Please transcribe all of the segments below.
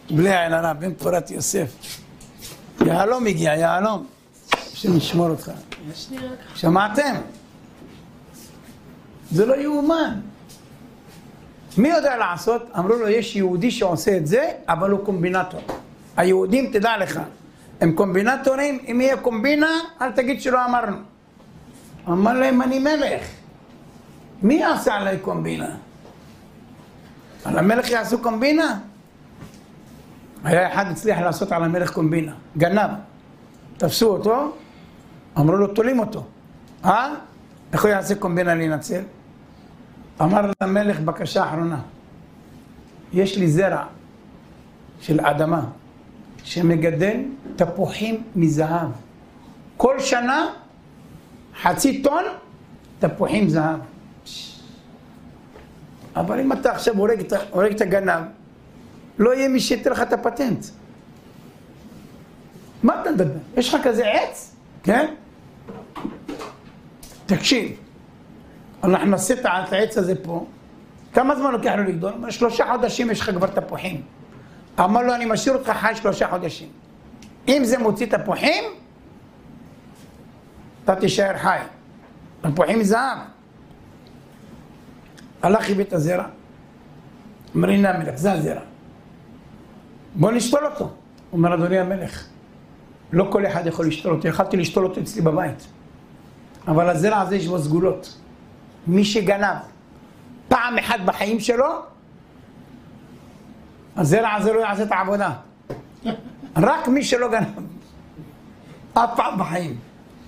בלי עין הרע, בן פורת יוסף. יהלום הגיע, יהלום. שנשמור אותך. שמעתם? זה לא יאומן. מי יודע לעשות? אמרו לו, יש יהודי שעושה את זה, אבל הוא קומבינטור. היהודים, תדע לך, הם קומבינטורים, אם יהיה קומבינה, אל תגיד שלא אמרנו. אמר להם, אני מלך. מי יעשה עליי קומבינה? על המלך יעשו קומבינה? היה אחד הצליח לעשות על המלך קומבינה, גנב. תפסו אותו, אמרו לו, תולים אותו. איך הוא יעשה קומבינה להינצל? אמר למלך בקשה אחרונה, יש לי זרע של אדמה שמגדל תפוחים מזהב. כל שנה 0.5 טון תפוחים זהב. אבל אם אתה עכשיו הורג את הגנב, לא יהיה מי שייתן לך את הפטנט. מה אתה מדבר? יש לך כזה עץ? כן? תקשיב, אנחנו נעשה את העץ הזה פה. כמה זמן לוקח לו לגדול? 3 חודשים יש לך כבר תפוחים. אמר לו, אני משאיר אותך חי 3 חודשים. אם זה מוציא תפוחים, אתה תישאר חי. תפוחים זהב. הלך הביא את הזרע. אומר, הנה המלך, זה הזרע. בוא נשתול אותו. אומר, אדוני המלך, לא כל אחד יכול לשתול אותו. יכלתי לשתול אותו אצלי בבית. אבל הזרע הזה יש בו סגולות. מי שגנב פעם אחת בחיים שלו, הזרע הזה לא יעשה את העבודה. רק מי שלא גנב. אף פעם בחיים.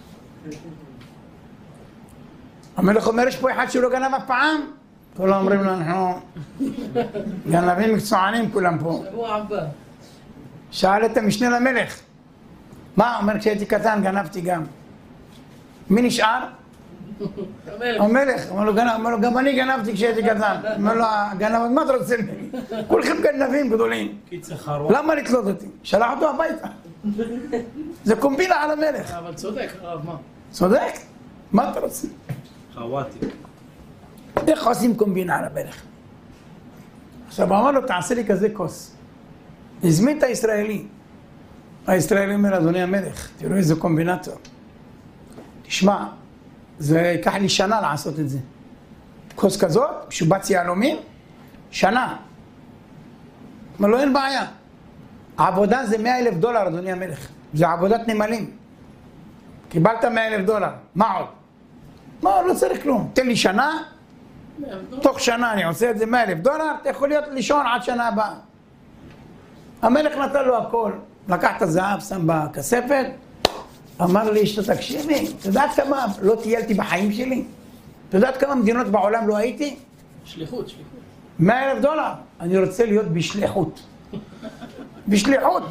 המלך אומר, יש פה אחד שלא גנב אף פעם? כולם אומרים לו, אנחנו גנבים מקצוענים כולם פה. שאל את המשנה למלך. מה? אומר, כשהייתי קטן גנבתי גם. מי נשאר? המלך. אומר לו, גם אני גנבתי כשהייתי קטן. אומר לו, גנב, מה אתה רוצה ממני? כולכם גנבים גדולים. למה לתלות אותי? שלח אותו הביתה. זה קומבינה על המלך. אבל צודק, הרב, מה? צודק? מה אתה רוצה? חוואתי. איך עושים קומבינה על המלך? עכשיו אמר לו, תעשה לי כזה כוס. הזמין את הישראלי. הישראלי אומר, אדוני המלך, תראו איזה קומבינטור. תשמע, זה ייקח לי שנה לעשות את זה. כוס כזאת, משובץ יהלומים, שנה. אומר לו, אין בעיה. העבודה זה $100,000, אדוני המלך. זה עבודת נמלים. קיבלת $100,000. מה עוד? מה, לא צריך כלום. תן לי שנה, תוך שנה אני עושה את זה $100,000, אתה יכול להיות לישון עד שנה הבאה. המלך נתן לו הכל. לקח את הזהב, שם בכספת, אמר לי, תקשיבי, אתה יודעת כמה לא טיילתי בחיים שלי? אתה יודעת כמה מדינות בעולם לא הייתי? שליחות. $100,000. אני רוצה להיות בשליחות. בשליחות.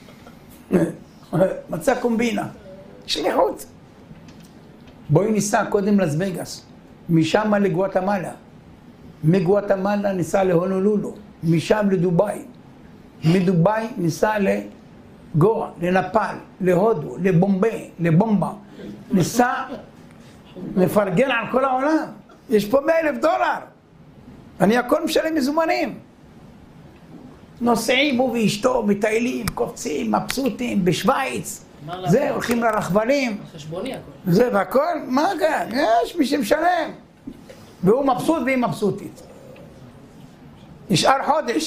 מצא קומבינה. שליחות. בואי ניסע קודם לס וגאס, משם לגואטמלה. מגואטמלה ניסע להונולולו, משם לדובאי. מדובאי ניסע לגואה, לנפאל, להודו, לבומביי, לבומבה. ניסע לפרגן על כל העולם. יש פה $100,000. אני הכל משלם מזומנים. נוסעים הוא ואשתו, מטיילים, קופצים, מבסוטים, בשוויץ. זה, הולכים לרכבלים. חשבוני הכל. זה והכל, מה כאן? יש מי שמשלם. והוא מבסוט והיא מבסוטית. נשאר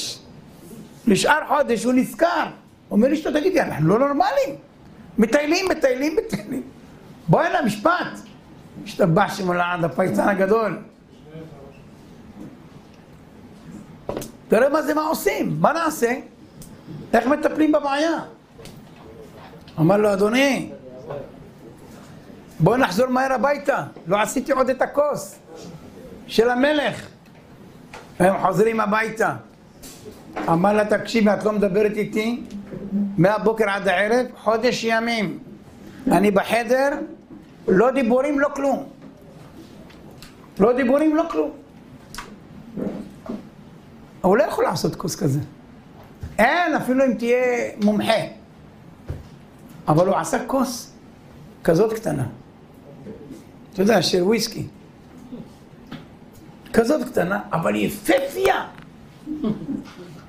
חודש, הוא נזכר. אומר לי שאתה תגידי, אנחנו לא נורמלים. מטיילים. בוא הנה, משפט. השתבח שמו לעד, הפייצן הגדול. תראה מה זה, מה עושים, מה נעשה? איך מטפלים בבעיה? אמר לו, אדוני, בוא נחזור מהר הביתה. לא עשיתי עוד את הכוס של המלך. הם חוזרים הביתה. אמר לה, תקשיבי, את לא מדברת איתי? מהבוקר עד הערב, חודש ימים. אני בחדר, לא דיבורים, לא כלום. הוא לא יכול לעשות כוס כזה. אין, אפילו אם תהיה מומחה. אבל הוא עשה כוס כזאת קטנה. אתה יודע, של וויסקי. כזאת קטנה, אבל יפהפייה.